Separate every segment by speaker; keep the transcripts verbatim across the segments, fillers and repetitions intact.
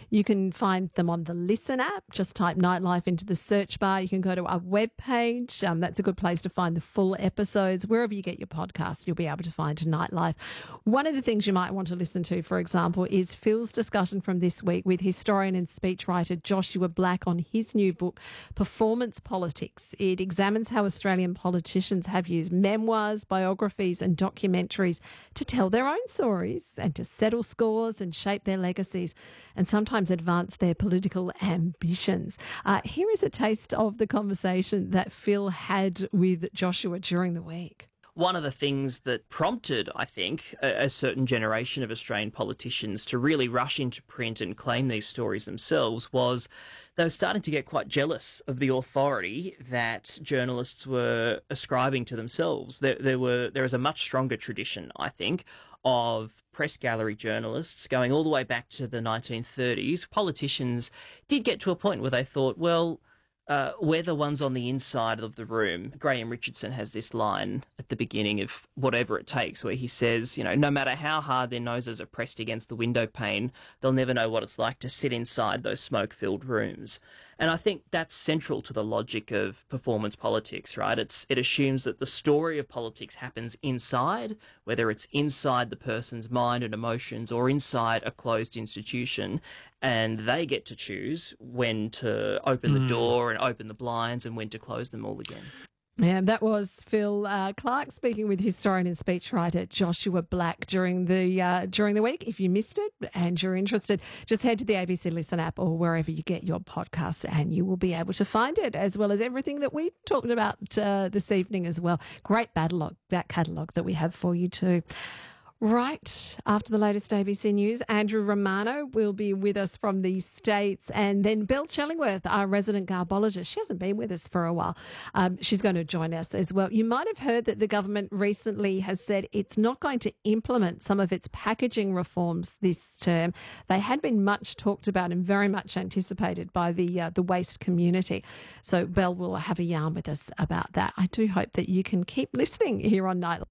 Speaker 1: You can find them on the Listen app. Just type Nightlife into the search bar. You can go to our webpage. Um, that's a good place to find the full episodes. Wherever you get your podcasts, you'll be able to find Nightlife. One of the things you might want to listen to, for example, is Phil's discussion from this week with historian and speechwriter Joshua Black on his new book, Performance Politics. It examines how Australian politicians have used memoirs, biographies and documentaries to tell their own stories and to settle scores and shape their legacies and sometimes advance their political ambitions. Uh, here is a taste of the conversation that Phil had with Joshua during the week.
Speaker 2: One of the things that prompted, I think, a, a certain generation of Australian politicians to really rush into print and claim these stories themselves was they were starting to get quite jealous of the authority that journalists were ascribing to themselves. There, there were there is a much stronger tradition, I think, of press gallery journalists going all the way back to the nineteen thirties. Politicians did get to a point where they thought, well, Uh, we're the ones on the inside of the room. Graham Richardson has this line at the beginning of Whatever It Takes where he says, you know, no matter how hard their noses are pressed against the window pane, they'll never know what it's like to sit inside those smoke-filled rooms. And I think that's central to the logic of performance politics, right? It's it assumes that the story of politics happens inside, whether it's inside the person's mind and emotions or inside a closed institution, and they get to choose when to open the mm. door and open the blinds and when to close them all again.
Speaker 1: Yeah, that was Phil uh, Clark speaking with historian and speechwriter Joshua Black during the uh, during the week. If you missed it and you're interested, just head to the A B C Listen app or wherever you get your podcasts and you will be able to find it, as well as everything that we talked about uh, this evening as well. Great catalogue, that catalogue that we have for you too. Right after the latest A B C News, Andrew Romano will be with us from the States, and then Belle Chellingworth, our resident garbologist. She hasn't been with us for a while. Um, she's going to join us as well. You might have heard that the government recently has said it's not going to implement some of its packaging reforms this term. They had been much talked about and very much anticipated by the uh, the waste community. So Belle will have a yarn with us about that. I do hope that you can keep listening here on Nightlife.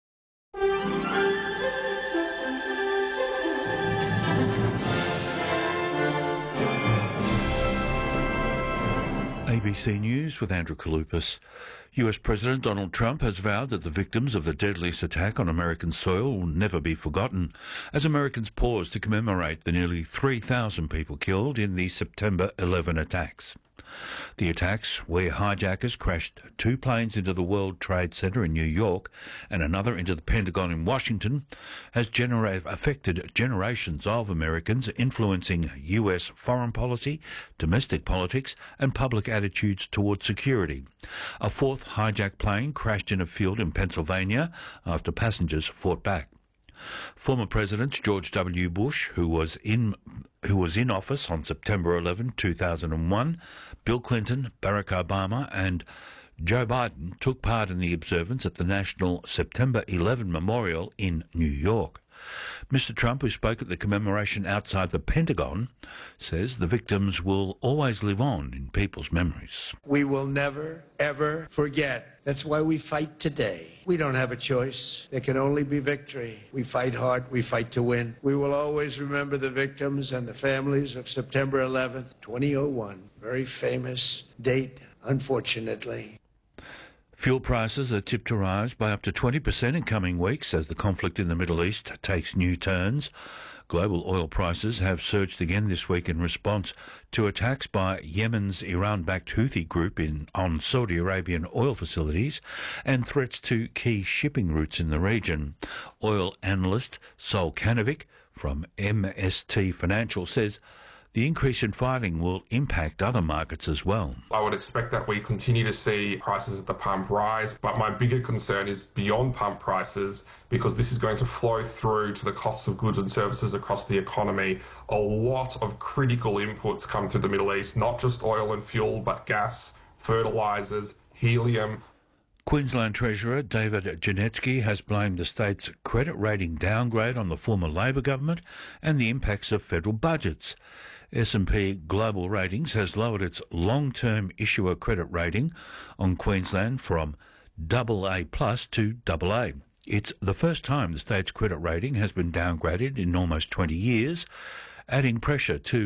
Speaker 3: A B C News with Andrew Kalupas. U S President Donald Trump has vowed that the victims of the deadliest attack on American soil will never be forgotten as Americans pause to commemorate the nearly three thousand people killed in the September eleventh attacks. The attacks, where hijackers crashed two planes into the World Trade Center in New York and another into the Pentagon in Washington, has genera- affected generations of Americans, influencing U S foreign policy, domestic politics and public attitudes towards security. A fourth hijacked plane crashed in a field in Pennsylvania after passengers fought back. Former Presidents George W. Bush, who was in who was in office on September eleventh, two thousand one, Bill Clinton, Barack Obama and Joe Biden took part in the observance at the National September eleventh Memorial in New York. Mister Trump, who spoke at the commemoration outside the Pentagon, says the victims will always live on in people's memories.
Speaker 4: We will never, ever forget. That's why we fight today. We don't have a choice. There can only be victory. We fight hard. We fight to win. We will always remember the victims and the families of September eleventh, two thousand one. Very famous date, unfortunately.
Speaker 3: Fuel prices are tipped to rise by up to twenty percent in coming weeks as the conflict in the Middle East takes new turns. Global oil prices have surged again this week in response to attacks by Yemen's Iran-backed Houthi group in, on Saudi Arabian oil facilities and threats to key shipping routes in the region. Oil analyst Sol Kanovic from M S T Financial says the increase in fighting will impact other markets as well.
Speaker 5: I would expect that we continue to see prices at the pump rise, but my bigger concern is beyond pump prices, because this is going to flow through to the costs of goods and services across the economy. A lot of critical inputs come through the Middle East, not just oil and fuel, but gas, fertilisers, helium.
Speaker 3: Queensland Treasurer David Janetsky has blamed the state's credit rating downgrade on the former Labor government and the impacts of federal budgets. S and P Global Ratings has lowered its long-term issuer credit rating on Queensland from double A plus to double A. It's the first time the state's credit rating has been downgraded in almost twenty years, adding pressure to